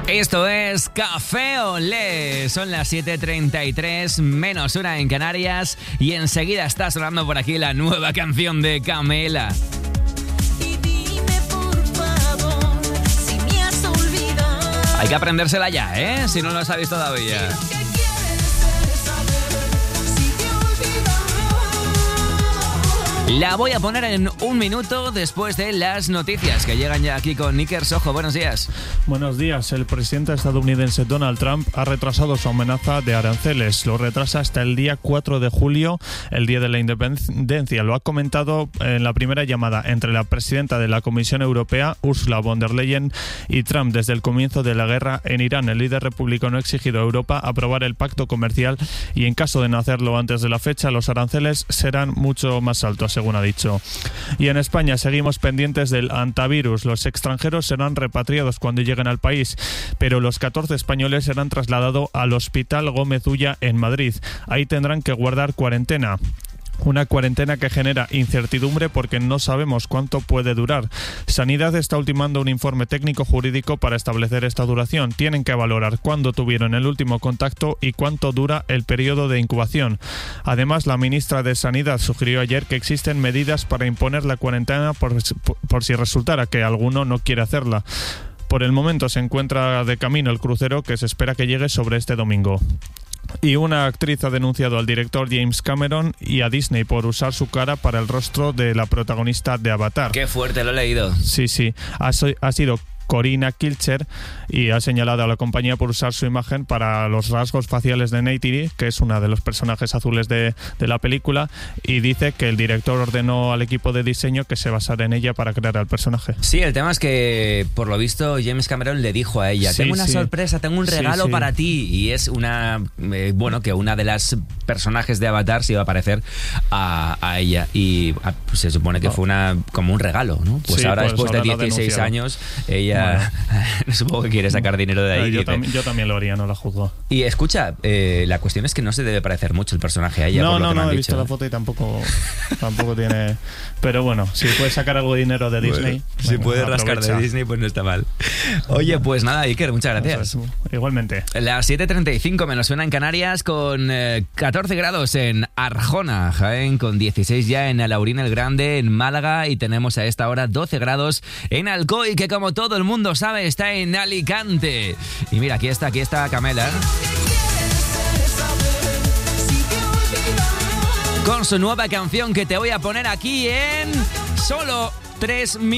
Esto es Café Olé. Son las 7:33 menos una en Canarias y enseguida está sonando por aquí la nueva canción de Camela. Hay que aprendérsela ya, si no lo sabéis todavía. La voy a poner en un minuto después de las noticias que llegan ya aquí con Iker Sojo. Buenos días. Buenos días. El presidente estadounidense Donald Trump ha retrasado su amenaza de aranceles. Lo retrasa hasta el día 4 de julio, el día de la independencia. Lo ha comentado en la primera llamada entre la presidenta de la Comisión Europea, Ursula von der Leyen, y Trump desde el comienzo de la guerra en Irán. El líder republicano ha exigido a Europa aprobar el pacto comercial y en caso de no hacerlo antes de la fecha, los aranceles serán mucho más altos, según ha dicho. Y en España seguimos pendientes del antivirus. Los extranjeros serán repatriados cuando lleguen al país, pero los 14 españoles serán trasladados al Hospital Gómez Ulla en Madrid. Ahí tendrán que guardar cuarentena. Una cuarentena que genera incertidumbre porque no sabemos cuánto puede durar. Sanidad está ultimando un informe técnico jurídico para establecer esta duración. Tienen que valorar cuándo tuvieron el último contacto y cuánto dura el periodo de incubación. Además, la ministra de Sanidad sugirió ayer que existen medidas para imponer la cuarentena por si resultara que alguno no quiere hacerla. Por el momento se encuentra de camino el crucero que se espera que llegue sobre este domingo. Y una actriz ha denunciado al director James Cameron y a Disney por usar su cara para el rostro de la protagonista de Avatar. Qué fuerte, lo he leído. Sí. Ha sido Corina Kilcher y ha señalado a la compañía por usar su imagen para los rasgos faciales de Neytiri, que es una de los personajes azules de la película, y dice que el director ordenó al equipo de diseño que se basara en ella para crear al personaje. Sí, el tema es que, por lo visto, James Cameron le dijo a ella, tengo una sorpresa, tengo un regalo para ti, y es que una de las personajes de Avatar se iba a parecer a ella, y pues, se supone que fue como un regalo, ¿no? Pues ahora, después de 16 años, ella supongo que quiere sacar dinero de ahí. Yo también lo haría, no la juzgo. Y escucha, la cuestión es que no se debe parecer mucho el personaje a ella. No, he visto la foto y tampoco tiene... Pero bueno, si puedes sacar algo de dinero de Disney... Si puedes rascar de Disney, pues no está mal. Oye, pues nada, Iker, muchas gracias. Igualmente. Las 7:35 menos suena en Canarias, con 14 grados en Arjona, Jaén, con 16 ya en Alaurín el Grande, en Málaga, y tenemos a esta hora 12 grados en Alcoy, que como todo el mundo sabe está en Alicante. Y mira, aquí está Camela con su nueva canción que te voy a poner aquí en solo 3 minutos.